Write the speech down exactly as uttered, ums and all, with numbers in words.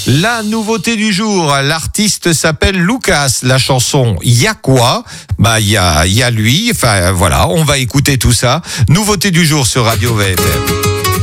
La nouveauté du jour, l'artiste s'appelle Lucas, la chanson Y'a quoi? Bah il y a, y a lui, enfin voilà, on va écouter tout ça. Nouveauté du jour sur Radio V F M.